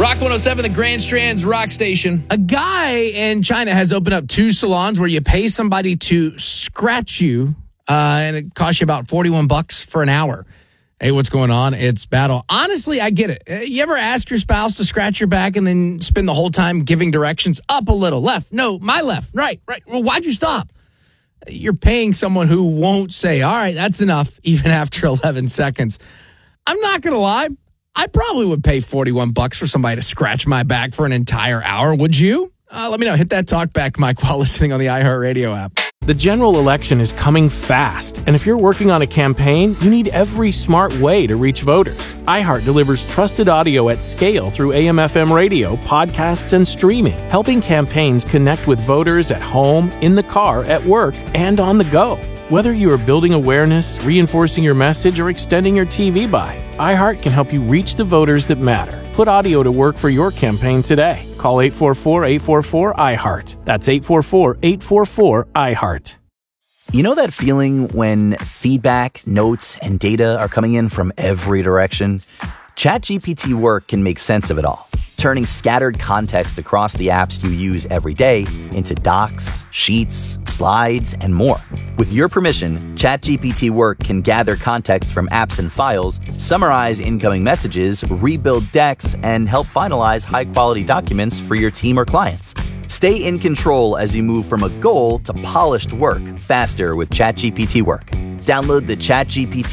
Rock 107, the Grand Strand's Rock Station. A guy in China has opened up 2 salons where you pay somebody to scratch you, and it costs you about $41 for an hour. Hey, what's going on? It's battle. Honestly, I get it. You ever ask your spouse to scratch your back and then spend the whole time giving directions? Up a little, left, no, my left, right. Well, why'd you stop? You're paying someone who won't say, all right, that's enough, even after 11 seconds. I'm not going to lie. I probably would pay $41 for somebody to scratch my back for an entire hour. Would you? Let me know. Hit that talk back mic while listening on the iHeartRadio app. The general election is coming fast, and if you're working on a campaign, you need every smart way to reach voters. iHeart delivers trusted audio at scale through AM/FM radio, podcasts, and streaming, helping campaigns connect with voters at home, in the car, at work, and on the go. Whether you are building awareness, reinforcing your message, or extending your TV buy, iHeart can help you reach the voters that matter. Put audio to work for your campaign today. Call 844-844-iHeart. That's 844-844-iHeart. You know that feeling when feedback, notes, and data are coming in from every direction? ChatGPT Work can make sense of it all, turning scattered context across the apps you use every day into docs, sheets, slides, and more. With your permission, ChatGPT Work can gather context from apps and files, summarize incoming messages, rebuild decks, and help finalize high-quality documents for your team or clients. Stay in control as you move from a goal to polished work faster with ChatGPT Work. Download the ChatGPT